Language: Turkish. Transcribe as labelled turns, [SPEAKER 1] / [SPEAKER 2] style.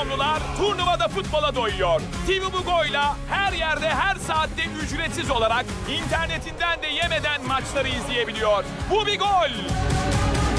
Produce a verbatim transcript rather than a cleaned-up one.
[SPEAKER 1] nokta com'lular turnuvada futbola doyuyor. T V Bugo'yla her yerde her saatte ücretsiz olarak internetinden de yemeden maçları izleyebiliyor. Bu bir gol.